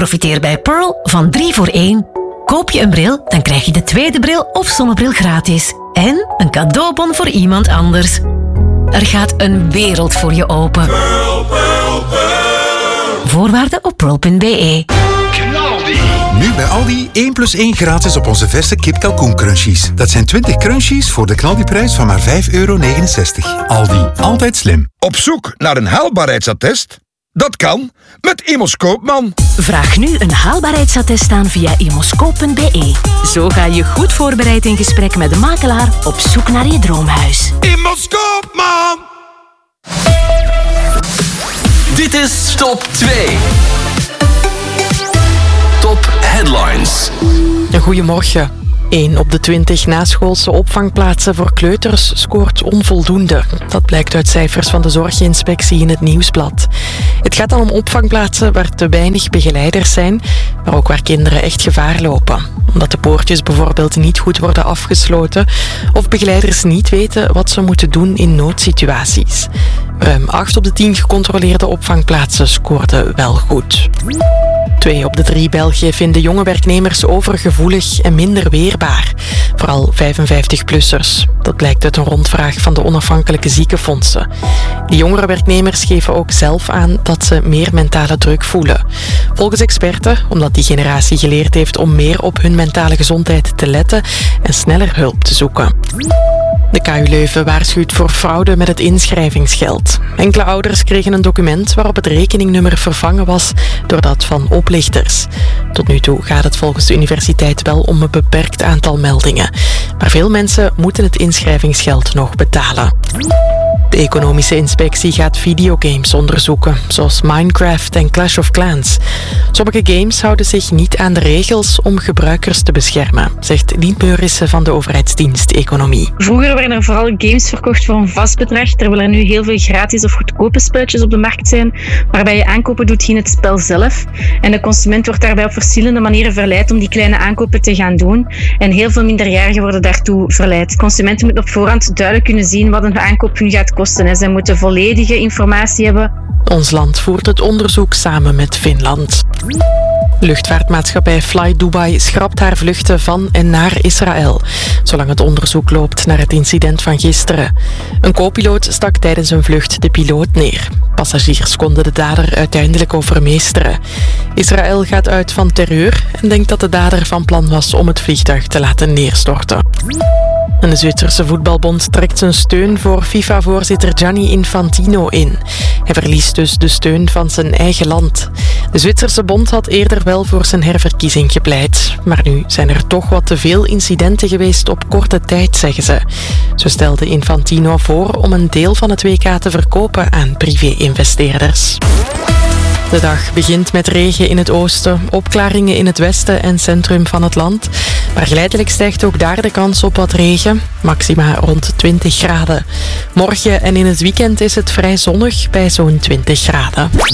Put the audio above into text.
Profiteer bij Pearl van 3 voor 1. Koop je een bril, dan krijg je de tweede bril of zonnebril gratis. En een cadeaubon voor iemand anders. Er gaat een wereld voor je open. Pearl, Pearl, Pearl. Voorwaarden op pearl.be. Nu bij Aldi 1+1 gratis op onze verse kip-kalkoen crunchies. Dat zijn 20 crunchies voor de knaldiprijs van maar €5,69. Aldi, altijd slim. Op zoek naar een haalbaarheidsattest? Dat kan met Immos Koopman. Vraag nu een haalbaarheidsattest aan via immoscoop.be. Zo ga je goed voorbereid in gesprek met de makelaar op zoek naar je droomhuis. Immos Koopman! Dit is Top 2. Top Headlines. Goedemorgen. 1 op de 20 naschoolse opvangplaatsen voor kleuters scoort onvoldoende. Dat blijkt uit cijfers van de Zorginspectie in het Nieuwsblad. Het gaat dan om opvangplaatsen waar te weinig begeleiders zijn, maar ook waar kinderen echt gevaar lopen. Omdat de poortjes bijvoorbeeld niet goed worden afgesloten of begeleiders niet weten wat ze moeten doen in noodsituaties. Ruim 8 op de 10 gecontroleerde opvangplaatsen scoorden wel goed. 2 op de 3 Belgen vinden jonge werknemers overgevoelig en minder weerbaar. Vooral 55-plussers. Dat blijkt uit een rondvraag van de onafhankelijke ziekenfondsen. De jongere werknemers geven ook zelf aan dat ze meer mentale druk voelen. Volgens experten omdat die generatie geleerd heeft om meer op hun mentale gezondheid te letten en sneller hulp te zoeken. De KU Leuven waarschuwt voor fraude met het inschrijvingsgeld. Enkele ouders kregen een document waarop het rekeningnummer vervangen was door dat van oplichters. Tot nu toe gaat het volgens de universiteit wel om een beperkt aantal meldingen. Maar veel mensen moeten het inschrijvingsgeld nog betalen. De economische inspectie gaat videogames onderzoeken, zoals Minecraft en Clash of Clans. Sommige games houden zich niet aan de regels om gebruikers te beschermen, zegt Lien Meurissen van de overheidsdienst Economie. Vroeger werden er vooral games verkocht voor een vast bedrag, terwijl er nu heel veel gratis of goedkope spelletjes op de markt zijn, waarbij je aankopen doet in het spel zelf. En de consument wordt daarbij op verschillende manieren verleid om die kleine aankopen te gaan doen. En heel veel minderjarigen worden daartoe verleid. Consumenten moeten op voorhand duidelijk kunnen zien wat een aankoop hun gaat kosten. Zij moeten volledige informatie hebben. Ons land voert het onderzoek samen met Finland. Luchtvaartmaatschappij Fly Dubai schrapt haar vluchten van en naar Israël, zolang het onderzoek loopt naar het incident van gisteren. Een co-piloot stak tijdens een vlucht de piloot neer. Passagiers konden de dader uiteindelijk overmeesteren. Israël gaat uit van terreur en denkt dat de dader van plan was om het vliegtuig te laten neerstorten. En de Zwitserse voetbalbond trekt zijn steun voor FIFA-voorzitter Gianni Infantino in. Hij verliest dus de steun van zijn eigen land. De Zwitserse bond had eerder wel voor zijn herverkiezing gepleit. Maar nu zijn er toch wat te veel incidenten geweest op korte tijd, zeggen ze. Zo stelde Infantino voor om een deel van het WK te verkopen aan privé-investeerders. De dag begint met regen in het oosten, opklaringen in het westen en centrum van het land. Maar geleidelijk stijgt ook daar de kans op wat regen, maxima rond 20 graden. Morgen en in het weekend is het vrij zonnig bij zo'n 20 graden.